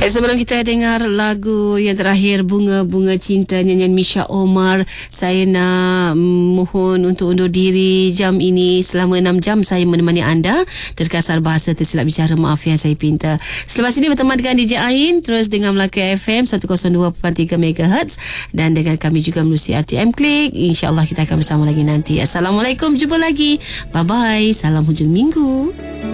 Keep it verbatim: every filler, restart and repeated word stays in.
Eh, sebelum kita dengar lagu yang terakhir, Bunga-Bunga Cinta, nyanyian Misha Omar, saya nak mohon untuk undur diri jam ini. Selama enam jam saya menemani anda. Terkasar bahasa, tersilap bicara, maaf yang saya pinta. Selepas ini berteman dengan D J Ain, terus dengan Melaka F M seratus dua perpuluhan tiga megahertz, dan dengan kami juga melalui R T M Klik. InsyaAllah kita akan bersama lagi nanti. Assalamualaikum, jumpa lagi. Bye-bye. Salam hujung minggu.